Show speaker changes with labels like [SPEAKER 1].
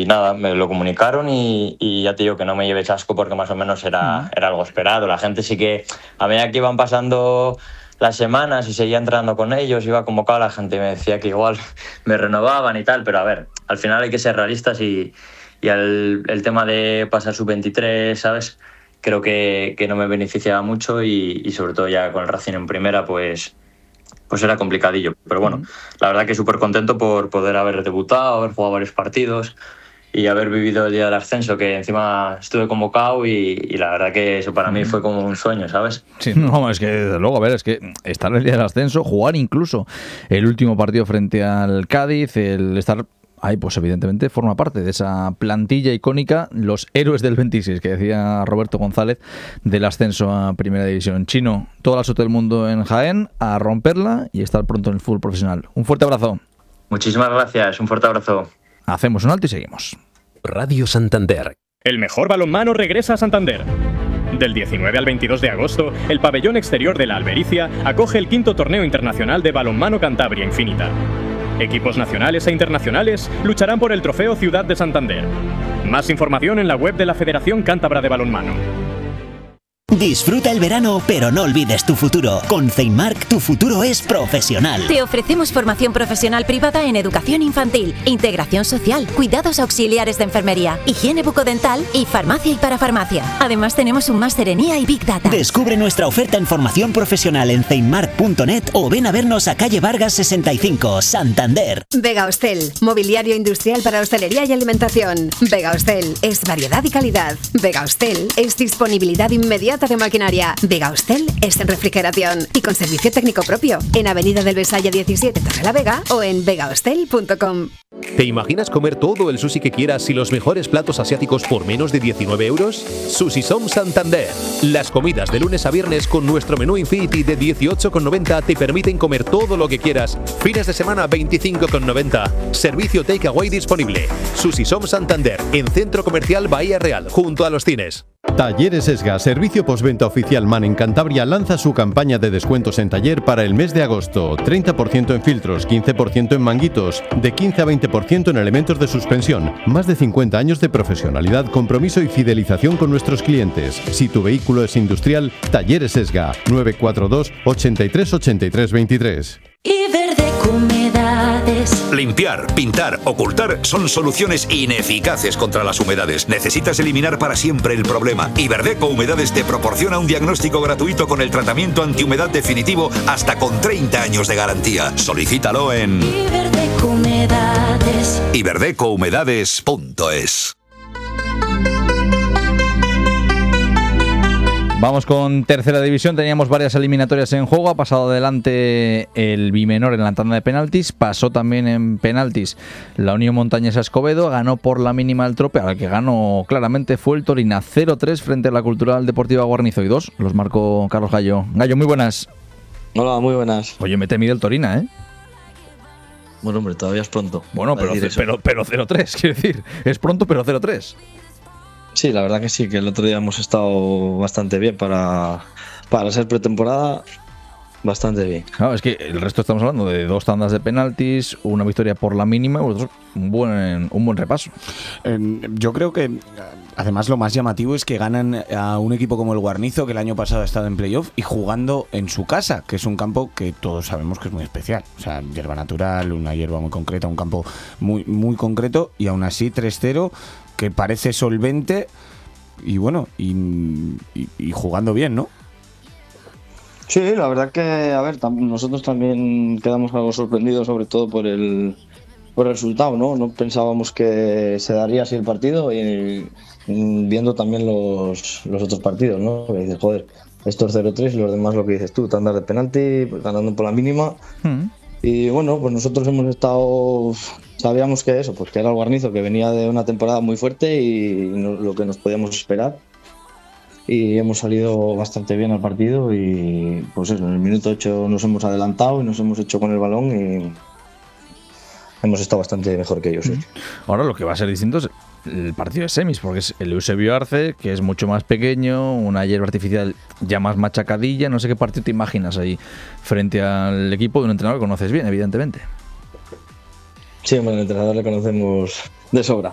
[SPEAKER 1] nada, me lo comunicaron y ya te digo que no me llevé chasco porque más o menos era algo esperado. La gente sí que, a medida que iban pasando las semanas y seguía entrenando con ellos, iba convocado, la gente me decía que igual me renovaban y tal, pero a ver, al final hay que ser realistas y el tema de pasar sub-23, ¿sabes? Creo que no me beneficiaba mucho y sobre todo ya con el Racing en primera, pues era complicadillo. Pero bueno, la verdad que súper contento por poder haber debutado, haber jugado varios partidos y haber vivido el día del ascenso, que encima estuve convocado y la verdad que eso para mí fue como un sueño, ¿sabes?
[SPEAKER 2] Sí, no, es que desde luego, a ver, es que estar el día del ascenso, jugar incluso el último partido frente al Cádiz, el estar ahí, pues evidentemente forma parte de esa plantilla icónica, los héroes del 26, que decía Roberto González, del ascenso a Primera División. Chino, toda la suerte del mundo en Jaén, a romperla y estar pronto en el fútbol profesional. Un fuerte abrazo.
[SPEAKER 1] Muchísimas gracias, un fuerte abrazo.
[SPEAKER 2] Hacemos un alto y seguimos.
[SPEAKER 3] Radio Santander.
[SPEAKER 4] El mejor balonmano regresa a Santander. Del 19 al 22 de agosto, el pabellón exterior de la Albericia acoge el 5º torneo internacional de balonmano Cantabria Infinita. Equipos nacionales e internacionales lucharán por el trofeo Ciudad de Santander. Más información en la web de la Federación Cántabra de Balonmano.
[SPEAKER 5] Disfruta el verano, pero no olvides tu futuro. Con Ceinmark, tu futuro es profesional.
[SPEAKER 6] Te ofrecemos formación profesional privada en educación infantil, integración social, cuidados auxiliares de enfermería, higiene bucodental y farmacia y parafarmacia. Además tenemos un máster en IA y Big Data.
[SPEAKER 5] Descubre nuestra oferta en formación profesional en ceinmark.net o ven a vernos a calle Vargas 65, Santander.
[SPEAKER 7] Vega Hostel, mobiliario industrial para hostelería y alimentación. Vega Hostel es variedad y calidad. Vega Hostel es disponibilidad inmediata de maquinaria. Vega Hostel es refrigeración y con servicio técnico propio en Avenida del Besaya 17, Torrelavega o en vegahostel.com.
[SPEAKER 3] ¿Te imaginas comer todo el sushi que quieras y los mejores platos asiáticos por menos de 19 euros? Sushi Som Santander. Las comidas de lunes a viernes con nuestro menú Infinity de 18,90 te permiten comer todo lo que quieras. Fines de semana 25,90. Servicio takeaway disponible. Sushi Som Santander en Centro Comercial Bahía Real, junto a los cines.
[SPEAKER 8] Talleres Esga, servicio postventa oficial MAN en Cantabria, lanza su campaña de descuentos en taller para el mes de agosto. 30% en filtros, 15% en manguitos, de 15 a 20% en elementos de suspensión. Más de 50 años de profesionalidad, compromiso y fidelización con nuestros clientes. Si tu vehículo es industrial, Talleres Esga, 942 83 83 23.
[SPEAKER 9] Iberdeco Humedades.
[SPEAKER 10] Limpiar, pintar, ocultar son soluciones ineficaces contra las humedades. Necesitas eliminar para siempre el problema. Iberdeco Humedades te proporciona un diagnóstico gratuito con el tratamiento antihumedad definitivo hasta con 30 años de garantía. Solicítalo en
[SPEAKER 9] Iberdeco Humedades.
[SPEAKER 10] iberdecohumedades.es.
[SPEAKER 2] Vamos con tercera división, teníamos varias eliminatorias en juego, ha pasado adelante el Bimenor en la tanda de penaltis, pasó también en penaltis la Unión Montañesa Escobedo, ganó por la mínima el Trope, al que ganó claramente fue el Torina 0-3 frente a la Cultural Deportiva Guarnizo y 2, los marcó Carlos Gallo. Gallo, muy buenas.
[SPEAKER 11] Hola, muy buenas.
[SPEAKER 2] Oye, me temí del Torina, ¿eh?
[SPEAKER 11] Bueno, hombre, todavía es pronto.
[SPEAKER 2] Bueno, pero 0-3, quiero decir, es pronto pero 0-3.
[SPEAKER 11] Sí, la verdad que sí, que el otro día hemos estado bastante bien para ser pretemporada, bastante bien.
[SPEAKER 2] Claro, es que el resto estamos hablando de 2 tandas de penaltis, una victoria por la mínima y vosotros un buen repaso.
[SPEAKER 12] Yo creo que además lo más llamativo es que ganan a un equipo como el Guarnizo, que el año pasado ha estado en playoff y jugando en su casa, que es un campo que todos sabemos que es muy especial. O sea, hierba natural, una hierba muy concreta, un campo muy, muy concreto y aún así 3-0, que parece solvente y bueno, y jugando bien, ¿no?
[SPEAKER 11] Sí, la verdad que, a ver, nosotros también quedamos algo sorprendidos, sobre todo por el resultado, ¿no? No pensábamos que se daría así el partido y viendo también los otros partidos, ¿no? Que dices, joder, estos 0-3 y los demás lo que dices tú, tandas de penalti, pues, ganando por la mínima. Y bueno, pues nosotros sabíamos que eso, pues que era el Guarnizo, que venía de una temporada muy fuerte y lo que nos podíamos esperar. Y hemos salido bastante bien al partido y pues eso, en el minuto 8 nos hemos adelantado y nos hemos hecho con el balón y hemos estado bastante mejor que ellos.
[SPEAKER 2] Ahora lo que va a ser distinto es el partido de semis, porque es el Eusebio Arce, que es mucho más pequeño, una hierba artificial ya más machacadilla. No sé qué partido te imaginas ahí frente al equipo de un entrenador que conoces bien, evidentemente.
[SPEAKER 11] Sí, bueno, el entrenador le conocemos de sobra.